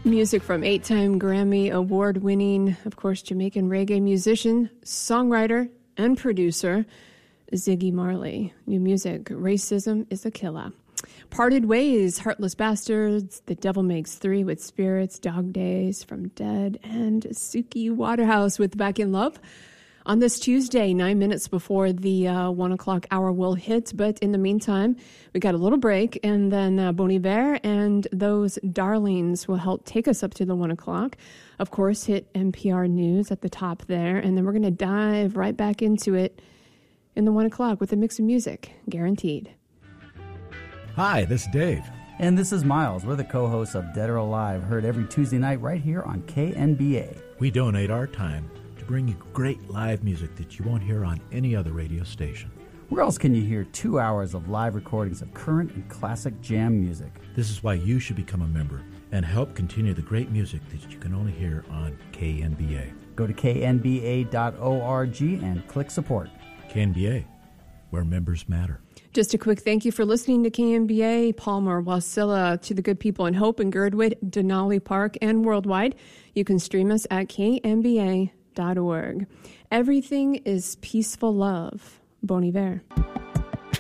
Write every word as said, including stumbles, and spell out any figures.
Music from eight-time Grammy award-winning, of course, Jamaican reggae musician, songwriter, and producer, Ziggy Marley. New music, Racism is a Killer. Parted Ways, Heartless Bastards, The Devil Makes Three with Spirits, Dog Days from Dead, and Suki Waterhouse with Back in Love. On this Tuesday, nine minutes before the uh, one o'clock hour will hit. But in the meantime, we got a little break, and then uh, Bon Iver and Those Darlings will help take us up to the one o'clock. Of course, hit N P R News at the top there, and then we're going to dive right back into it in the one o'clock with a mix of music, guaranteed. Hi, this is Dave. And this is Miles. We're the co-hosts of Dead or Alive, heard every Tuesday night right here on K N B A. We donate our time to bring you great live music that you won't hear on any other radio station. Where else can you hear two hours of live recordings of current and classic jam music? This is why you should become a member and help continue the great music that you can only hear on K N B A. Go to K N B A dot org and click support. K N B A, where members matter. Just a quick thank you for listening to K N B A, Palmer, Wasilla, to the good people in Hope and Girdwood, Denali Park, and worldwide. You can stream us at K N B A dot org. Everything is peaceful love. Bon Iver.